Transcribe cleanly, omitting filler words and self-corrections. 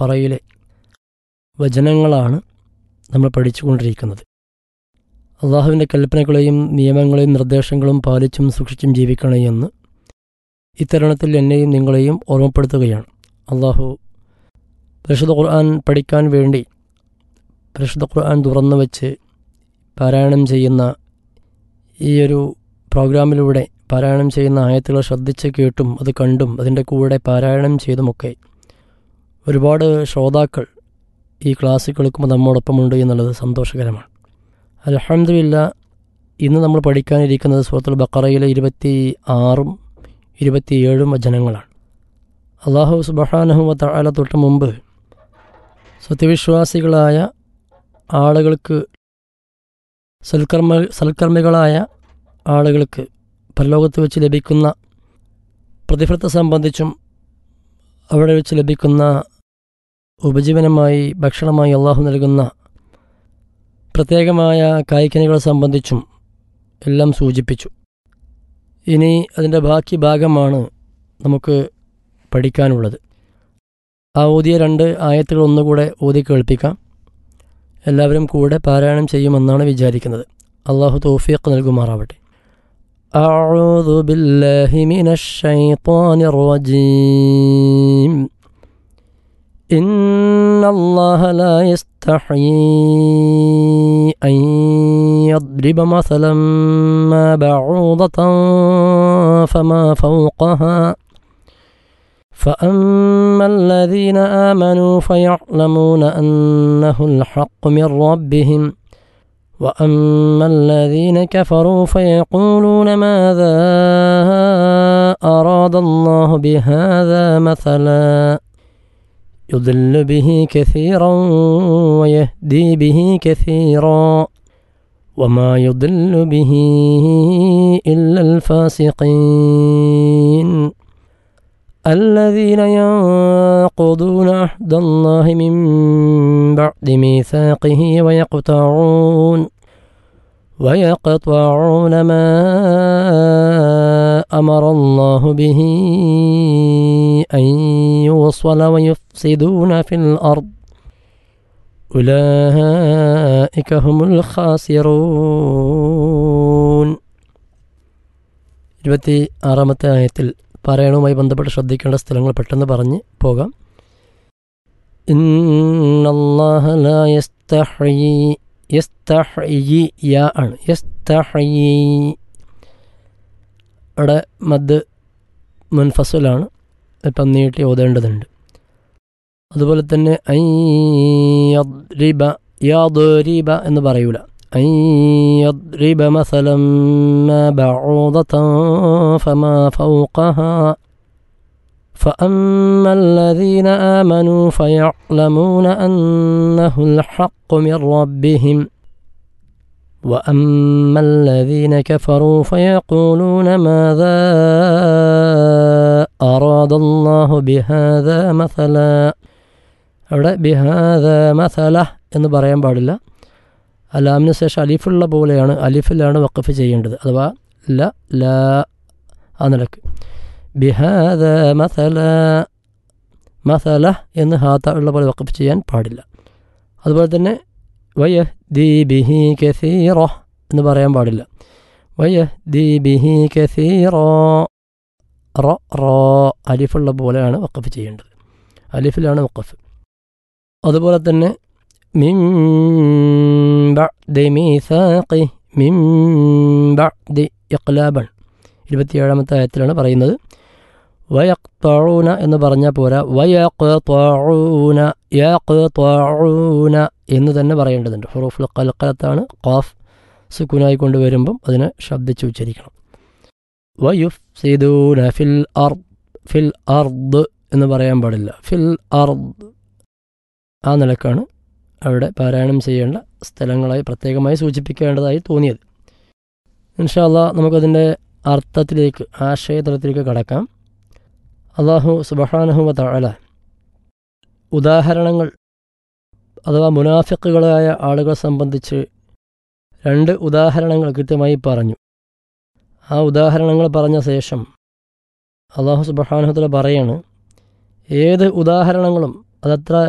ബഖറയിലെ വചനങ്ങളാണ് നമ്മൾ പഠിച്ചുകൊണ്ടിരിക്കുന്നത്. അള്ളാഹുവിൻ്റെ കൽപ്പനകളെയും നിയമങ്ങളെയും നിർദ്ദേശങ്ങളും പാലിച്ചും സൂക്ഷിച്ചും ജീവിക്കണേ എന്ന് ഇത്തരുണത്തിൽ എന്നെയും നിങ്ങളെയും ഓർമ്മപ്പെടുത്തുകയാണ്. അള്ളാഹു പരിശുദ്ധ ഖുർആൻ പഠിക്കാൻ വേണ്ടി പരിശുദ്ധ ഖുർആൻ തുറന്നു വച്ച് പാരായണം ചെയ്യുന്ന ഈ ഒരു പ്രോഗ്രാമിലൂടെ പാരായണം ചെയ്യുന്ന ആയത്തുകൾ ശ്രദ്ധിച്ച് കേട്ടും അത് കണ്ടും അതിൻ്റെ കൂടെ പാരായണം ചെയ്തുമൊക്കെ ഒരുപാട് ശ്രോതാക്കൾ ഈ ക്ലാസ് കേൾക്കുമ്പോൾ നമ്മോടൊപ്പമുണ്ട് എന്നുള്ളത് സന്തോഷകരമാണ്. അൽഹംദുലില്ലാ, ഇന്ന് നമ്മൾ പഠിക്കാനിരിക്കുന്നത് സൂറത്തുൽ ബഖറയിലെ 26ഉം 27ഉം വചനങ്ങളാണ്. അല്ലാഹു സുബ്ഹാനഹു വ തആല തൊട്ട് മുമ്പ് സത്യവിശ്വാസികളായ ആളുകൾക്ക് സൽക്കർമ്മികളായ ആളുകൾക്ക് പരലോകത്ത് വെച്ച് ലഭിക്കുന്ന പ്രതിഫലത്തെ സംബന്ധിച്ചും അവിടെ വെച്ച് ലഭിക്കുന്ന ഉപജീവനമായി ഭക്ഷണമായി അള്ളാഹു നൽകുന്ന പ്രത്യേകമായ കായ്ക്കനികളെ സംബന്ധിച്ചും എല്ലാം സൂചിപ്പിച്ചു. ഇനി അതിൻ്റെ ബാക്കി ഭാഗമാണ് നമുക്ക് പഠിക്കാനുള്ളത്. ആ ഓതിയ 2 ആയത്തുകൾ ഒന്നുകൂടെ ഓതി കേൾപ്പിക്കാം. എല്ലാവരും കൂടെ പാരായണം ചെയ്യുമെന്നാണ് വിചാരിക്കുന്നത്. അള്ളാഹു തൗഫീഖ് നൽകുമാറാവട്ടെ. അഊദു ബില്ലാഹി മിനശ് ശൈത്വാനിർ റജീം. ഇന്നല്ലാഹ ലാ യസ്തഹീ അൻ യദ്രിബ മസലൻ മാ ബഊദതൻ ഫമാ ഫൗഖഹാ فأما الذين آمنوا فيعلمون أنه الحق من ربهم وأما الذين كفروا فيقولون ماذا أراد الله بهذا مثلا يضل به كثيرا ويهدي به كثيرا وما يضل به إلا الفاسقين الذين ينقضون عهد الله من بعد ميثاقه ويقطعون ما أمر الله به أن يوصل ويفسدون في الأرض أولئك هم الخاسرون. 26ാമത്തെ ആയത്തിൽ പാരായണവുമായി ബന്ധപ്പെട്ട് ശ്രദ്ധിക്കേണ്ട സ്ഥലങ്ങൾ പെട്ടെന്ന് പറഞ്ഞ് പോകാം. ഇന്നല്ലാഹ ലാ യസ്തഹ്യി യാ ആണ്. യസ്തഹ്യി അവിടെ മദ് മുൻഫസലാണ്, ഇപ്പം നീട്ടി ഓതേണ്ടതുണ്ട്. അതുപോലെ തന്നെ യദ്രിബ എന്ന് പറയൂല. يضرب مثلا ما بعوضة فما فوقها فأما الذين آمنوا فيعلمون أنه الحق من ربهم وأما الذين كفروا فيقولون ماذا أراد الله بهذا مثلا. അവിടെ ബിഹാദാ മസല എന്ന് പറയാൻ പാടില്ല. അലാമിന് ശേഷം അലിഫുള്ള പോലെയാണ്, അലിഫിലാണ് വഖഫ് ചെയ്യേണ്ടത്. അഥവാ ല ആ നിലക്ക് ബിഹാദ മസല എന്ന് ഹാത്ത ഉള്ള പോലെ വഖഫ് ചെയ്യാൻ പാടില്ല. അതുപോലെ തന്നെ വയഹ്ദി ബിഹി കസീറ എന്ന് പറയാൻ പാടില്ല. വയഹ്ദി ബിഹി കസീറ അലിഫുള്ള പോലെയാണ് വഖഫ് ചെയ്യേണ്ടത്. അലിഫിലാണ് വഖഫ്. അതുപോലെ തന്നെ മിൻ ബഅദി മീസാഖി മിൻ ബഅദി ഇഖ്ലാബൻ 27ാമത്തെ ആയത്തിലാണ് പറയുന്നത്. വയഖ്തഊന എന്ന് പറഞ്ഞാൽ പോരാ, വയഖ്തഊന എന്ന് തന്നെ പറയേണ്ടതുണ്ട്. ഹുറൂഫുൽ ഖൽഖലത്താണ്. ഖാഫ് സുക്കൂനായി കൊണ്ടുവരുമ്പം അതിനെ ശബ്ദിച്ച് ഉച്ചരിക്കണം. വയുഫ്സിദൂന ഫിൽ അർദ് എന്ന് പറയാൻ പാടില്ല. ഫിൽ അർദ് ആ നിലക്കാണ് അവിടെ പാരായണം ചെയ്യേണ്ട സ്ഥലങ്ങളായി പ്രത്യേകമായി സൂചിപ്പിക്കേണ്ടതായി തോന്നിയത്. ഇൻഷാ അല്ലാഹ് നമുക്കതിൻ്റെ അർത്ഥത്തിലേക്ക്, ആശയതലത്തിലേക്ക് കടക്കാം. അല്ലാഹു സുബ്ഹാനഹു വ തആല ഉദാഹരണങ്ങൾ അഥവാ മുനാഫിക്കുകളായ ആളുകളെ സംബന്ധിച്ച് 2 ഉദാഹരണങ്ങൾ കൃത്യമായി പറഞ്ഞു. ആ ഉദാഹരണങ്ങൾ പറഞ്ഞ ശേഷം അല്ലാഹു സുബ്ഹാനഹു വ തആല പറയാണ്, ഏത് ഉദാഹരണങ്ങളും അതത്ര